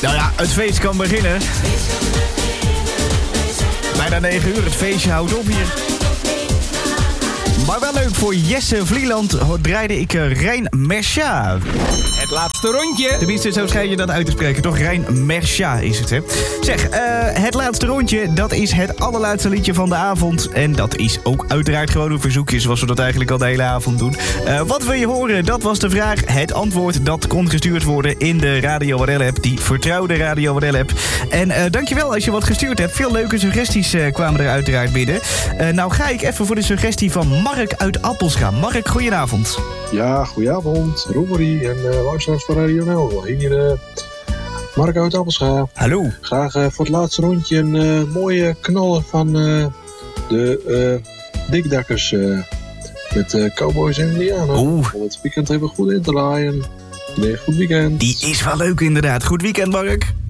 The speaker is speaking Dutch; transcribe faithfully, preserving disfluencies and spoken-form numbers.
Nou ja, het feest kan beginnen. Bijna negen uur, het feestje houdt op hier. Maar wel leuk, voor Jesse Vlieland draaide ik uh, Rein Mercia. Het laatste rondje. Tenminste, zo schijn je dat uit te spreken, toch? Rein Mercia is het, hè? Zeg, uh, het laatste rondje, dat is het allerlaatste liedje van de avond. En dat is ook uiteraard gewoon een verzoekje, zoals we dat eigenlijk al de hele avond doen. Uh, wat wil je horen? Dat was de vraag. Het antwoord, dat kon gestuurd worden in de Radio Wadel-app. Die vertrouwde Radio Wadel-app. En uh, dankjewel als je wat gestuurd hebt. Veel leuke suggesties uh, kwamen er uiteraard binnen. Uh, nou ga ik even voor de suggestie van Mark uit Appelscha. Mark, goedenavond. Ja, goedenavond. Roemerie en uh, luisteraars van Radio Nel. Hier uh, Mark uit Appelscha. Hallo. Graag uh, voor het laatste rondje een uh, mooie knaller van uh, de uh, Dikdakkers uh, met uh, Cowboys en Indianen. Oeh. Om het weekend even goed in te laaien. Nee, goed weekend. Die is wel leuk inderdaad. Goed weekend, Mark.